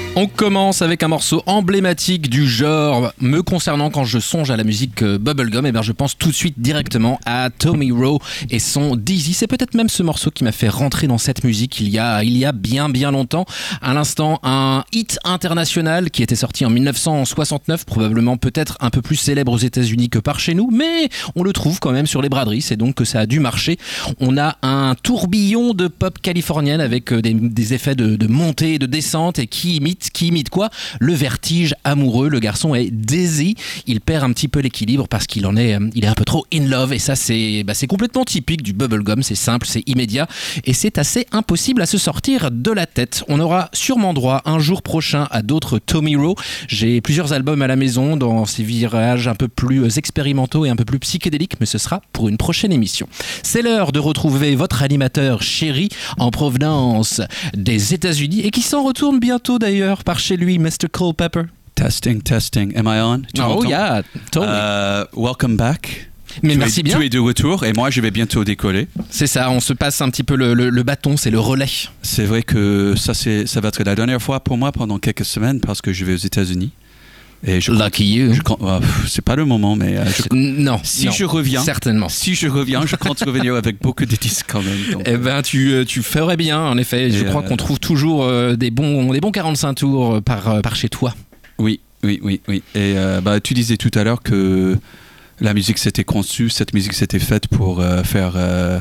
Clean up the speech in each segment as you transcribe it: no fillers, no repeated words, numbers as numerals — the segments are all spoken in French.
On commence avec un morceau emblématique du genre. Me concernant, quand je songe à la musique bubblegum, eh bien je pense tout de suite directement à Tommy Roe et son Dizzy. C'est peut-être même ce morceau qui m'a fait rentrer dans cette musique il y a bien longtemps. À l'instant, un hit international qui était sorti en 1969, probablement peut-être un peu plus célèbre aux États-Unis que par chez nous, mais on le trouve quand même sur les braderies, c'est donc que ça a dû marcher. On a un tourbillon de pop californienne avec des effets de montée et de descente et qui imite quoi ? Le vertige amoureux. Le garçon est dizzy, il perd un petit peu l'équilibre parce il est un peu trop in love, et ça c'est complètement typique du bubblegum. C'est simple, c'est immédiat et c'est assez impossible à se sortir de la tête. On aura sûrement droit un jour prochain à d'autres Tommy Roe. J'ai plusieurs albums à la maison dans ces virages un peu plus expérimentaux et un peu plus psychédéliques, mais ce sera pour une prochaine émission. C'est l'heure de retrouver votre animateur chéri en provenance des États-Unis et qui s'en retourne bientôt d'ailleurs par chez lui, Mr. Culpepper. Testing. Am I on? Oh yeah, totally. Welcome back. Mais merci bien. Tu es de retour et moi je vais bientôt décoller. C'est ça, on se passe un petit peu le bâton, c'est le relais. C'est vrai que ça va être la dernière fois pour moi pendant quelques semaines parce que je vais aux États-Unis. Et Lucky you. C'est pas le moment, mais je reviens, certainement. Si je reviens, je compte revenir avec beaucoup de disques quand même. Donc, eh ben, tu ferais bien, en effet. Je crois qu'on trouve toujours des bons 45 tours par chez toi. Oui. Et tu disais tout à l'heure que la musique s'était conçue, cette musique s'était faite pour faire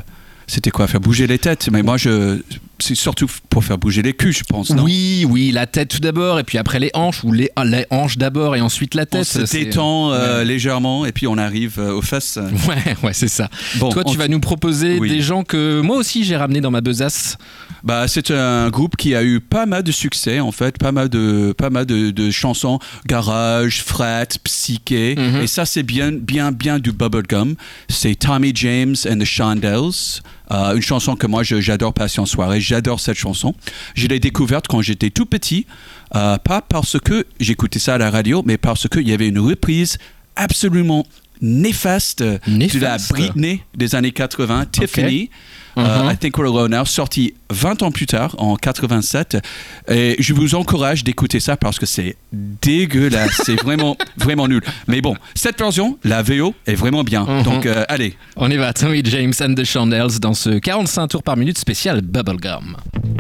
bouger les têtes. Mais moi, c'est surtout pour faire bouger les culs, je pense, non? Oui, la tête tout d'abord, et puis après les hanches, ou les hanches d'abord, et ensuite la tête. On se détend légèrement, et puis on arrive aux fesses. Ouais, c'est ça. Bon, toi, tu vas nous proposer des gens que moi aussi j'ai ramenés dans ma besace. C'est un groupe qui a eu pas mal de succès, en fait, pas mal de chansons garage, fret, psyché, et ça c'est bien du bubblegum. C'est Tommy James and the Shondells. Une chanson que moi j'adore passer en soirée, j'adore cette chanson. Je l'ai découverte quand j'étais tout petit, pas parce que j'écoutais ça à la radio, mais parce qu'il y avait une reprise absolument néfaste de la Britney des années 80, Tiffany. I Think We're Alone Now, sorti 20 ans plus tard, en 87. Et je vous encourage d'écouter ça parce que c'est dégueulasse, c'est vraiment nul. Mais bon, cette version, la VO, est vraiment bien. Donc, allez. On y va, Tommy James and the Shondells dans ce 45 tours par minute spécial Bubblegum.